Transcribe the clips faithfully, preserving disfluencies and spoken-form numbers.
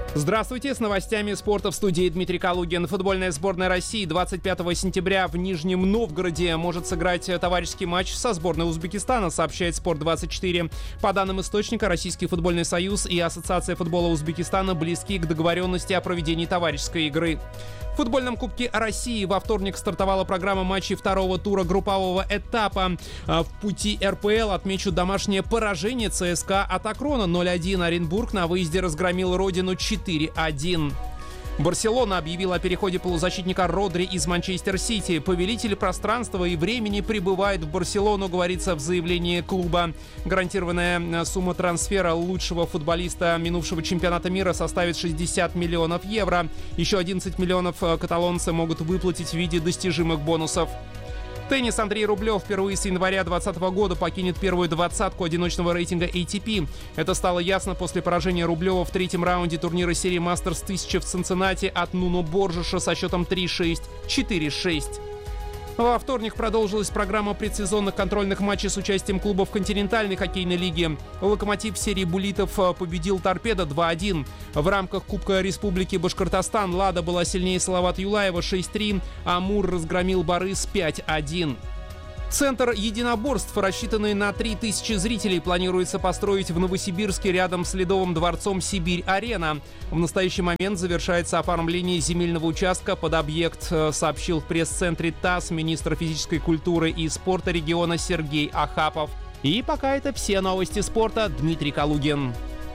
Здравствуйте, с новостями спорта в студии Дмитрий Калугин. Футбольная сборная России двадцать пятого сентября в Нижнем Новгороде может сыграть товарищеский матч со сборной Узбекистана, сообщает Спорт двадцать четыре. По данным источника, Российский футбольный союз и Ассоциация футбола Узбекистана близки к договоренности о проведении товарищеской игры. В футбольном Кубке России во вторник стартовала программа матчей второго тура группового этапа. В пути эр пэ эл отмечу домашнее поражение ЦСКА от Акрона ноль один. Оренбург на выезде разгромил родину четыре один. Барселона объявила о переходе полузащитника Родри из Манчестер Сити. Повелитель пространства и времени прибывает в Барселону, говорится в заявлении клуба. Гарантированная сумма трансфера лучшего футболиста минувшего чемпионата мира составит шестьдесят миллионов евро. Еще одиннадцать миллионов каталонцы могут выплатить в виде достижимых бонусов. Теннис. Андрей Рублев впервые с января двадцатого года покинет первую двадцатку одиночного рейтинга эй ти пи. Это стало ясно после поражения Рублева в третьем раунде турнира серии Мастерс тысяча в Цинциннати от Нуно Боржеша со счетом три шесть, четыре шесть. Во вторник продолжилась программа предсезонных контрольных матчей с участием клубов континентальной хоккейной лиги. Локомотив в серии буллитов победил Торпедо два один. В рамках Кубка Республики Башкортостан Лада была сильнее Салават Юлаева шесть три, а Амур разгромил Барыс пять один. Центр единоборств, рассчитанный на три тысячи зрителей, планируется построить в Новосибирске рядом с Ледовым дворцом «Сибирь-Арена». В настоящий момент завершается оформление земельного участка под объект, сообщил в пресс-центре ТАСС министр физической культуры и спорта региона Сергей Ахапов. И пока это все новости спорта. Дмитрий Калугин.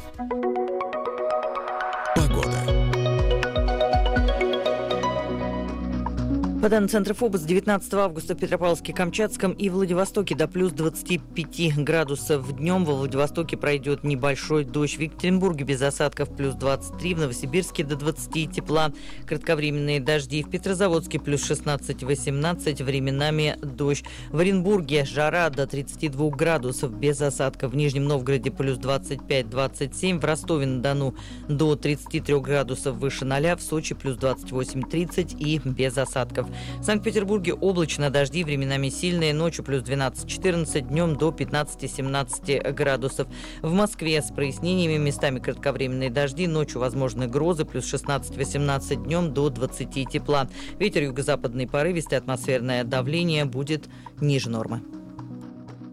По данным Центра ФОБОС, девятнадцатого августа в Петропавловске-Камчатском и Владивостоке до плюс двадцати пяти градусов. Днем во Владивостоке пройдет небольшой дождь. В Екатеринбурге без осадков плюс двадцать три, в Новосибирске до двадцати тепла. Кратковременные дожди. В Петрозаводске плюс шестнадцать-восемнадцать, временами дождь. В Оренбурге жара до тридцати двух градусов без осадков. В Нижнем Новгороде плюс двадцать пять-двадцать семь, в Ростове-на-Дону до тридцати трёх градусов выше ноля, в Сочи плюс двадцать восемь-тридцать и без осадков. В Санкт-Петербурге облачно, дожди временами сильные, ночью плюс двенадцать-четырнадцать, днем до пятнадцати-семнадцати градусов. В Москве с прояснениями, местами кратковременные дожди, ночью возможны грозы, плюс шестнадцать-восемнадцать, днем до двадцати тепла. Ветер юго-западный порывистый, атмосферное давление будет ниже нормы.